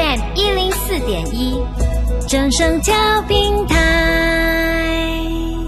FM 104.1，正声调频台。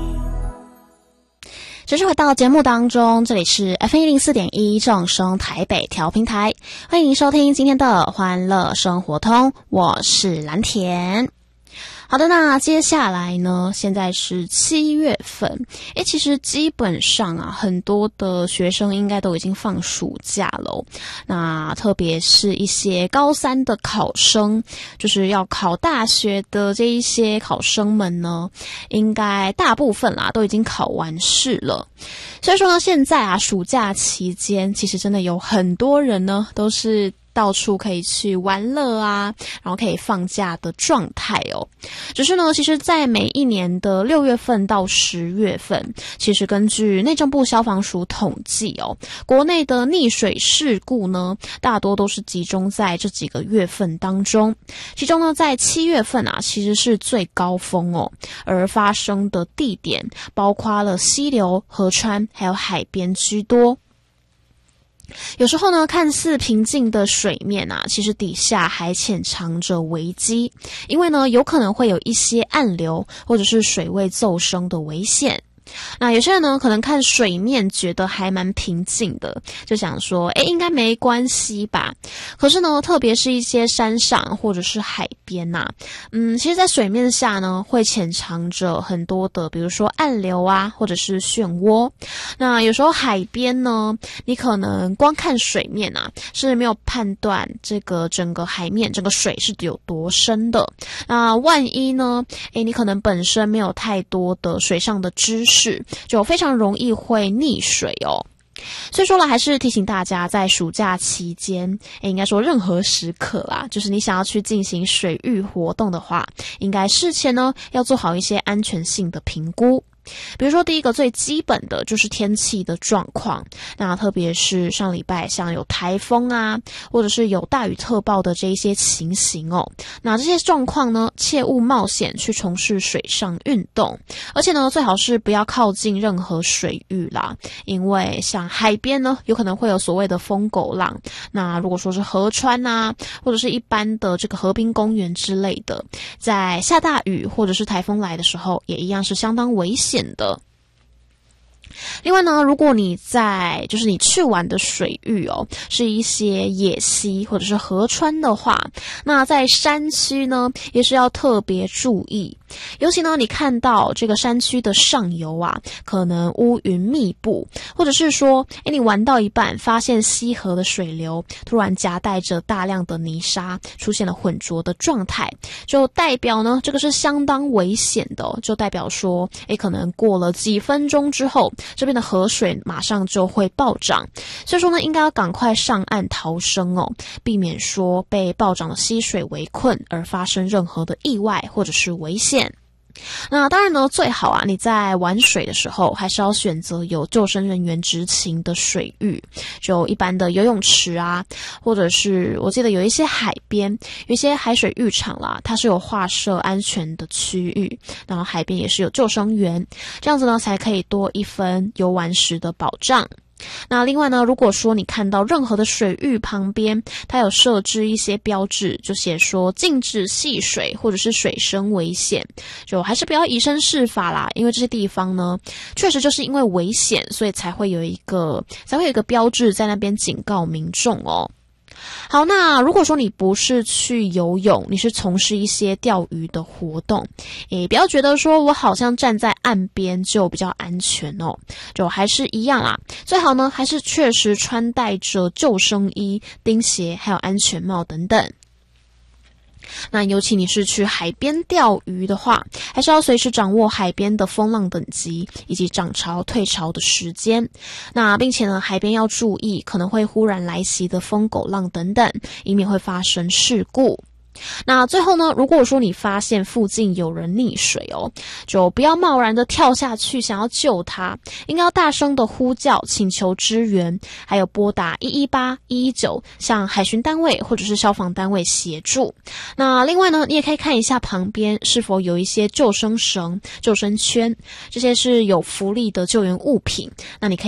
持续回到节目当中，这里是 FM 104.1正声台北调频台，欢迎收听今天的欢乐生活通，我是蓝田。好的，那接下来呢，现在是7月份，其实基本上啊，很多的学生应该都已经放暑假了。那特别是一些高3的考生，就是要考大学的这一些考生们呢，应该大部分啦都已经考完试了。所以说呢，现在啊，暑假期间其实真的有很多人呢都是到处可以去玩乐啊，然后可以放假的状态哦。只是呢，其实在每一年的6月份到10月份，其实根据内政部消防署统计哦，国内的溺水事故呢，大多都是集中在这几个月份当中。其中呢，在7月份啊，其实是最高峰哦，而发生的地点包括了溪流、河川还有海边居多。有时候呢，看似平静的水面啊，其实底下还潜藏着危机，因为呢，有可能会有一些暗流或者是水位骤升的危险。那有些人呢，可能看水面觉得还蛮平静的，就想说应该没关系吧。可是呢，特别是一些山上或者是海边啊，其实在水面下呢，会潜藏着很多的，比如说暗流啊，或者是漩涡。那有时候海边呢，你可能光看水面啊，是没有判断这个整个海面整个水是有多深的。那万一呢，你可能本身没有太多的水上的知识，就非常容易会溺水哦。所以说了，还是提醒大家，在暑假期间，应该说任何时刻啦，就是你想要去进行水域活动的话，应该事前呢要做好一些安全性的评估。比如说第一个最基本的就是天气的状况，那特别是上礼拜像有台风啊，或者是有大雨特报的这一些情形哦，那这些状况呢，切勿冒险去从事水上运动，而且呢，最好是不要靠近任何水域啦，因为像海边呢，有可能会有所谓的疯狗浪，那如果说是河川啊，或者是一般的这个河滨公园之类的，在下大雨或者是台风来的时候，也一样是相当危险的。另外呢，如果你就是你去玩的水域哦，是一些野溪或者是河川的话，那在山区呢，也是要特别注意。尤其呢，你看到这个山区的上游啊，可能乌云密布，或者是说，你玩到一半，发现溪河的水流突然夹带着大量的泥沙，出现了浑浊的状态，就代表呢，这个是相当危险的哦，就代表说，可能过了几分钟之后，这边的河水马上就会暴涨，所以说呢，应该要赶快上岸逃生哦，避免说被暴涨的溪水围困而发生任何的意外或者是危险。那当然呢，最好啊，你在玩水的时候，还是要选择有救生人员执勤的水域，就一般的游泳池啊，或者是我记得有一些海边，有一些海水浴场啦，它是有划设安全的区域，然后海边也是有救生员，这样子呢，才可以多一分游玩时的保障。那另外呢，如果说你看到任何的水域旁边，它有设置一些标志，就写说禁止戏水或者是水深危险，就还是不要以身试法啦，因为这些地方呢，确实就是因为危险，所以才会有一个标志在那边警告民众哦。好，那如果说你不是去游泳，你是从事一些钓鱼的活动，不要觉得说我好像站在岸边就比较安全哦，就还是一样啦，最好呢还是确实穿戴着救生衣、钉鞋还有安全帽等等。那尤其你是去海边钓鱼的话，还是要随时掌握海边的风浪等级以及涨潮退潮的时间，那并且呢，海边要注意可能会忽然来袭的疯狗浪等等，以免会发生事故。那最后呢，如果说你发现附近有人溺水哦，就不要贸然的跳下去想要救他，应该要大声的呼叫请求支援，还有拨打118、119向海巡单位或者是消防单位协助。那另外呢，你也可以看一下旁边是否有一些救生绳、救生圈，这些是有浮力的救援物品，那你可以